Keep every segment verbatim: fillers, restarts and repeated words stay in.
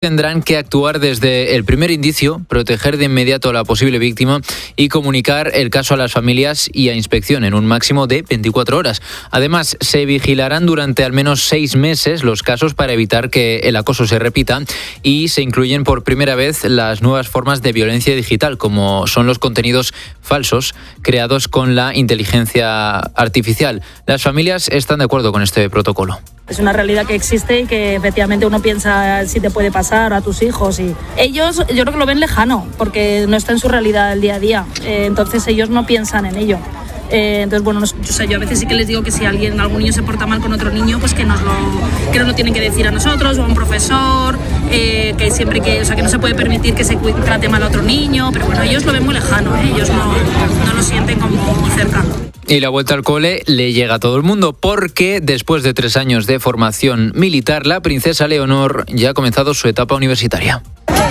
Tendrán que actuar desde el primer indicio, proteger de inmediato a la posible víctima y comunicar el caso a las familias y a inspección en un máximo de veinticuatro horas. Además, se vigilarán durante al menos seis meses los casos para evitar que el acoso se repita y se incluyen por primera vez las nuevas formas de violencia digital, como son los contenidos falsos creados con la inteligencia artificial. Las familias están de acuerdo con este protocolo. Es una realidad que existe y que efectivamente uno piensa si te puede pasar a tus hijos. Y ellos, yo creo que lo ven lejano porque no está en su realidad el día a día. Eh, entonces ellos no piensan en ello. Eh, entonces, bueno, no, o sea, yo a veces sí que les digo que si alguien, algún niño se porta mal con otro niño, pues que nos lo, que nos lo tienen que decir a nosotros o a un profesor, eh, que siempre que, o sea, que no se puede permitir que se trate mal a otro niño, pero bueno, ellos lo ven muy lejano, ¿eh? Ellos no, no lo sienten como muy cerca. Y la vuelta al cole le llega a todo el mundo porque después de tres años de formación militar, la princesa Leonor ya ha comenzado su etapa universitaria.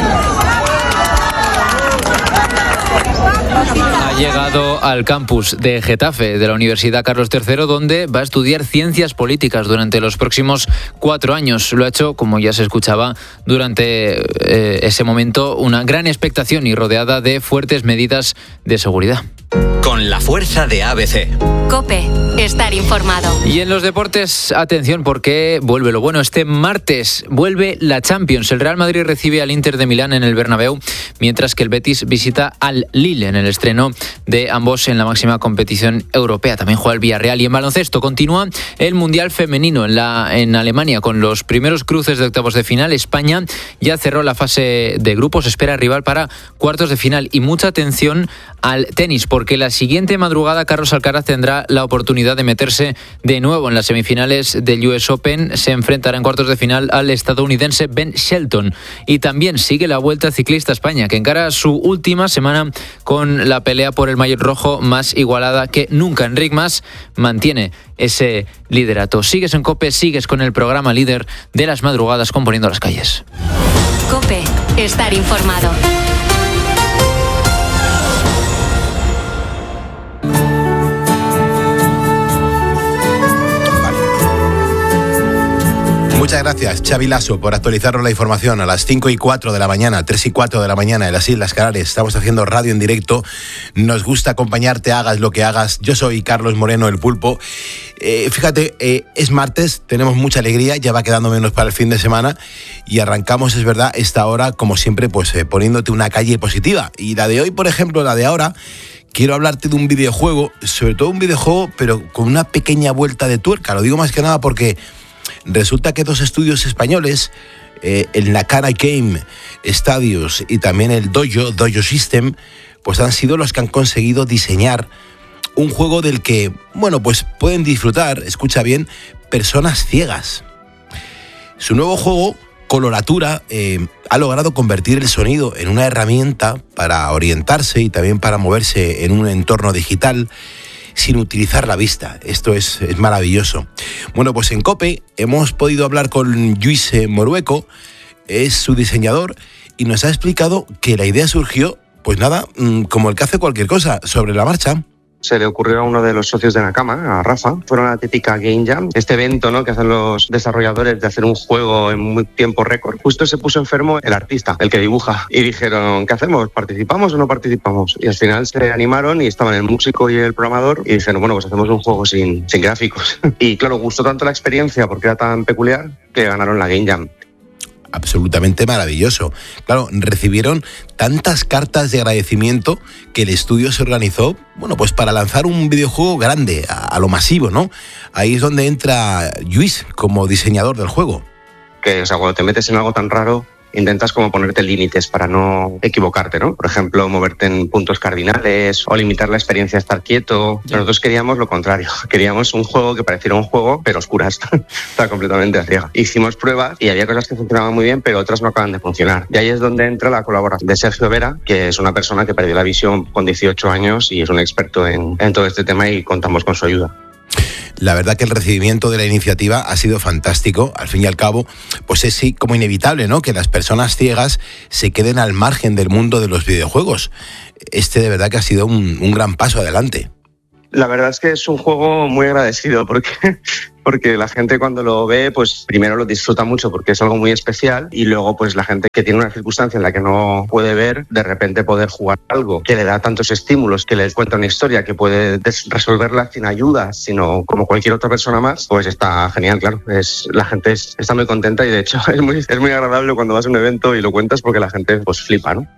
Ha llegado al campus de Getafe de la Universidad Carlos tercero, donde va a estudiar ciencias políticas durante los próximos cuatro años. Lo ha hecho, como ya se escuchaba, durante eh, ese momento una gran expectación y rodeada de fuertes medidas de seguridad. Con la fuerza de A B C. COPE, estar informado. Y en los deportes, atención, porque vuelve lo bueno. Este martes vuelve la Champions. El Real Madrid recibe al Inter de Milán en el Bernabéu, mientras que el Betis visita al Lille en el estreno de ambos en la máxima competición europea. También juega el Villarreal. Y en baloncesto continúa el Mundial Femenino en, la, en Alemania con los primeros cruces de octavos de final. España ya cerró la fase de grupos, espera rival para cuartos de final. Y mucha atención al tenis, porque la siguiente madrugada Carlos Alcaraz tendrá la oportunidad de meterse de nuevo en las semifinales del U S Open. Se enfrentará en cuartos de final al estadounidense Ben Shelton. Y también sigue la Vuelta Ciclista a España, que encara su última semana con la pelea por el maillot rojo más igualada que nunca. Enric Mas mantiene ese liderato. Sigues en COPE, sigues con el programa líder de las madrugadas componiendo las calles. COPE, estar informado. Muchas gracias, Xavi Lasso, por actualizarnos la información a las cinco y cuatro de la mañana, tres y cuatro de la mañana en las Islas Canarias. Estamos haciendo radio en directo. Nos gusta acompañarte, hagas lo que hagas. Yo soy Carlos Moreno, el Pulpo. Eh, fíjate, eh, es martes, tenemos mucha alegría, ya va quedando menos para el fin de semana y arrancamos, es verdad, esta hora, como siempre, pues eh, poniéndote una calle positiva. Y la de hoy, por ejemplo, la de ahora, quiero hablarte de un videojuego, sobre todo un videojuego, pero con una pequeña vuelta de tuerca. Lo digo más que nada porque resulta que dos estudios españoles, eh, el Nakara Game Studios y también el Dojo, Dojo System, pues han sido los que han conseguido diseñar un juego del que, bueno, pues pueden disfrutar, escucha bien, personas ciegas. Su nuevo juego, Coloratura, eh, ha logrado convertir el sonido en una herramienta para orientarse y también para moverse en un entorno digital sin utilizar la vista. Esto es, es maravilloso. Bueno, pues en COPE hemos podido hablar con Lluís Morueco, es su diseñador, y nos ha explicado que la idea surgió, pues nada, como el que hace cualquier cosa, sobre la marcha. Se le ocurrió a uno de los socios de Nakama, a Rafa. Fueron a la típica Game Jam, este evento, ¿no?, que hacen los desarrolladores de hacer un juego en muy tiempo récord. Justo se puso enfermo el artista, el que dibuja, y dijeron, ¿qué hacemos? ¿Participamos o no participamos? Y al final se animaron y estaban el músico y el programador y dijeron, bueno, pues hacemos un juego sin, sin gráficos. Y claro, gustó tanto la experiencia porque era tan peculiar que ganaron la Game Jam. Absolutamente maravilloso. Claro, recibieron tantas cartas de agradecimiento que el estudio se organizó, bueno, pues para lanzar un videojuego grande, a, a lo masivo, ¿no? Ahí es donde entra Lluís como diseñador del juego. Que, o sea, cuando te metes en algo tan raro, intentas como ponerte límites para no equivocarte, ¿no? Por ejemplo, moverte en puntos cardinales o limitar la experiencia de estar quieto. Nosotros queríamos lo contrario. Queríamos un juego que pareciera un juego, pero oscuras. Está completamente a ciega. Hicimos pruebas y había cosas que funcionaban muy bien, pero otras no acaban de funcionar. Y ahí es donde entra la colaboración de Sergio Vera, que es una persona que perdió la visión con dieciocho años y es un experto en, en todo este tema y contamos con su ayuda. La verdad que el recibimiento de la iniciativa ha sido fantástico. Al fin y al cabo, pues es sí como inevitable, ¿no?, que las personas ciegas se queden al margen del mundo de los videojuegos. Este de verdad que ha sido un, un gran paso adelante. La verdad es que es un juego muy agradecido porque porque la gente cuando lo ve, pues primero lo disfruta mucho porque es algo muy especial, y luego pues la gente que tiene una circunstancia en la que no puede ver, de repente poder jugar algo que le da tantos estímulos, que le cuenta una historia, que puede des- resolverla sin ayuda, sino como cualquier otra persona más, pues está genial, claro. Es, la gente es, está muy contenta, y de hecho es muy, es muy agradable cuando vas a un evento y lo cuentas, porque la gente pues flipa, ¿no?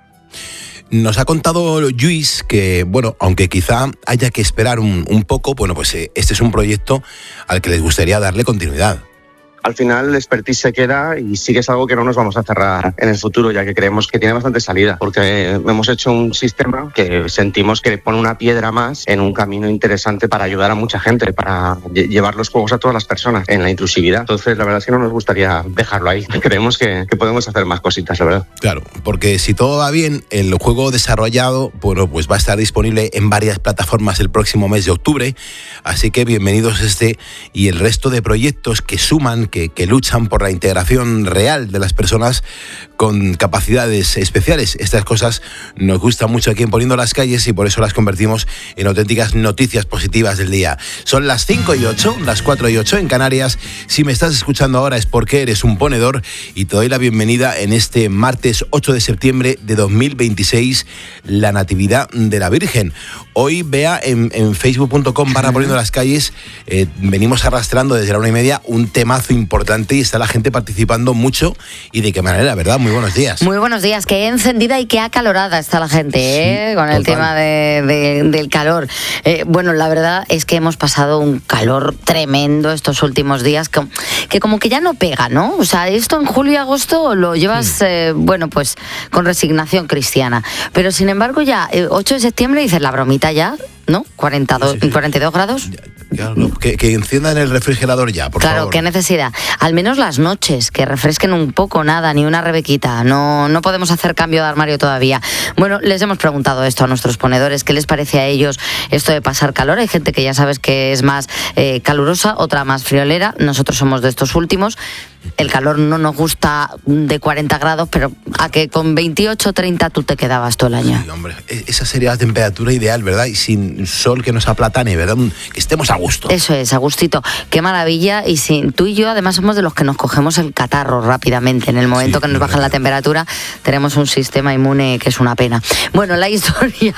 Nos ha contado Lluís que, bueno, aunque quizá haya que esperar un, un poco, bueno, pues eh, este es un proyecto al que les gustaría darle continuidad. Al final el expertise se queda, y sí que es algo que no nos vamos a cerrar en el futuro, ya que creemos que tiene bastante salida, porque hemos hecho un sistema que sentimos que pone una piedra más en un camino interesante para ayudar a mucha gente, para lle- llevar los juegos a todas las personas en la inclusividad. Entonces la verdad es que no nos gustaría dejarlo ahí. Creemos que, que podemos hacer más cositas, la verdad. Claro, porque si todo va bien, el juego desarrollado, bueno, pues va a estar disponible en varias plataformas el próximo mes de octubre, así que bienvenidos este y el resto de proyectos que suman, que, que luchan por la integración real de las personas con capacidades especiales. Estas cosas nos gustan mucho aquí en Poniendo las Calles, y por eso las convertimos en auténticas noticias positivas del día. Son las cinco y ocho, las cuatro y ocho en Canarias. Si me estás escuchando ahora es porque eres un ponedor, y te doy la bienvenida en este martes ocho de septiembre de dos mil veintiséis, la Natividad de la Virgen. Hoy, vea, en, en facebook punto com barra Poniendo las Calles, eh, venimos arrastrando desde la una y media un temazo importante, y está la gente participando mucho, y de qué manera, ¿verdad? Muy buenos días. Muy buenos días, qué encendida y qué acalorada está la gente, ¿eh? Sí, con el total. tema de, de- del calor. Eh, bueno, la verdad es que hemos pasado un calor tremendo estos últimos días, que, que como que ya no pega, ¿no? O sea, esto en julio y agosto lo llevas, eh, bueno, pues con resignación cristiana. Pero sin embargo ya, eh, ocho de septiembre dices la bromita ya, ¿no? cuarenta y dos, Sí, sí, sí. cuarenta y dos grados. Claro, que, que enciendan el refrigerador ya, por Claro, favor. qué necesidad. Al menos las noches, que refresquen un poco, nada, ni una rebequita. No, no podemos hacer cambio de armario todavía. Bueno, les hemos preguntado esto a nuestros ponedores, qué les parece a ellos esto de pasar calor. Hay gente que ya sabes que es más eh, calurosa, otra más friolera. Nosotros somos de estos últimos. El calor no nos gusta de cuarenta grados, pero a que con veintiocho, treinta tú te quedabas todo el año. Sí, hombre, esa sería la temperatura ideal, ¿verdad? Y sin sol que nos aplatane, ¿verdad? Que estemos a gusto. Eso es, Agustito, qué maravilla. Y si tú y yo además somos de los que nos cogemos el catarro rápidamente. En el momento Sí, que nos es baja verdad. la temperatura, tenemos un sistema inmune que es una pena. Bueno, la historia,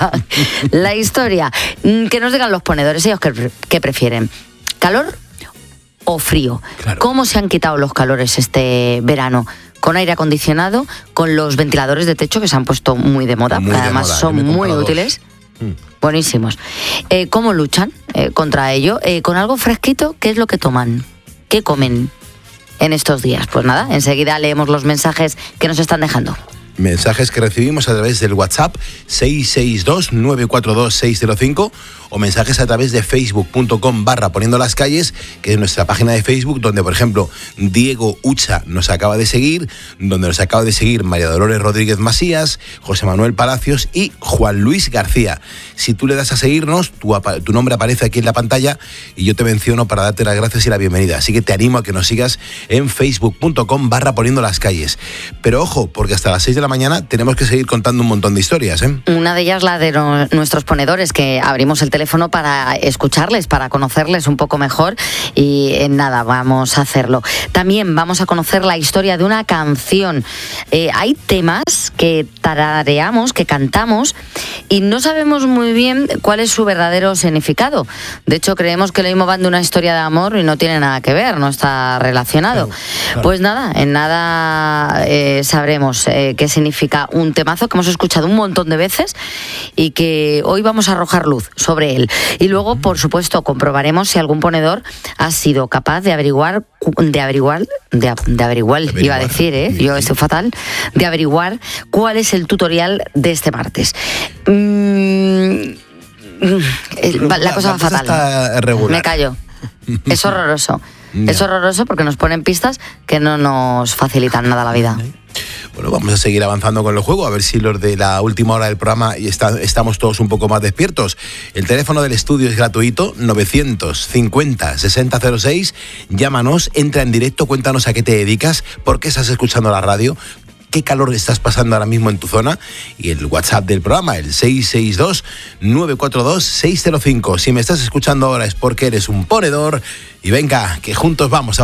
la historia, mm, que nos digan los ponedores, ellos qué, qué prefieren, ¿calor o frío? Claro. ¿Cómo se han quitado los calores este verano? ¿Con aire acondicionado? ¿Con los ventiladores de techo que se han puesto muy de moda? Muy que de además moda, son yo me he muy comprado dos. útiles. Mm. Buenísimos. Eh, ¿Cómo luchan eh, contra ello? Eh, ¿Con algo fresquito? ¿Qué es lo que toman? ¿Qué comen en estos días? Pues nada, enseguida leemos los mensajes que nos están dejando. Mensajes que recibimos a través del WhatsApp seis seis dos, nueve cuatro dos, seis cero cinco, o mensajes a través de facebook punto com barra Poniendo las Calles, que es nuestra página de Facebook, donde, por ejemplo, Diego Ucha nos acaba de seguir, donde nos acaba de seguir María Dolores Rodríguez Masías, José Manuel Palacios y Juan Luis García. Si tú le das a seguirnos, tu, apa- tu nombre aparece aquí en la pantalla y yo te menciono para darte las gracias y la bienvenida. Así que te animo a que nos sigas en facebook punto com barra Poniendo las Calles. Pero ojo, porque hasta las seis de la mañana tenemos que seguir contando un montón de historias, ¿eh? Una de ellas, la de no- nuestros ponedores, que abrimos el teléfono para escucharles, para conocerles un poco mejor, y en nada, vamos a hacerlo. También vamos a conocer la historia de una canción. Eh, hay temas que tarareamos, que cantamos, y no sabemos muy bien cuál es su verdadero significado. De hecho, creemos que lo mismo van de una historia de amor y no tiene nada que ver, no está relacionado. Claro, claro. Pues nada, en nada eh, sabremos eh, qué significa un temazo que hemos escuchado un montón de veces y que hoy vamos a arrojar luz sobre él. Y luego, por supuesto, comprobaremos si algún ponedor ha sido capaz de averiguar, de averiguar, de, de averiguar, Averiguar. iba a decir, ¿eh? Yo estoy fatal, de averiguar cuál es el tutorial de este martes. Mm, la cosa va La fatal. está regular. Me callo. Es horroroso. Ya. Es horroroso porque nos ponen pistas que no nos facilitan nada la vida. Bueno, vamos a seguir avanzando con el juego, a ver si los de la última hora del programa y está- estamos todos un poco más despiertos. El teléfono del estudio es gratuito, novecientos cincuenta, sesenta cero seis. Llámanos, entra en directo, cuéntanos a qué te dedicas, por qué estás escuchando la radio, qué calor estás pasando ahora mismo en tu zona, y el WhatsApp del programa, el seis seis dos, nueve cuatro dos, seis cero cinco. Si me estás escuchando ahora es porque eres un ponedor, y venga, que juntos vamos a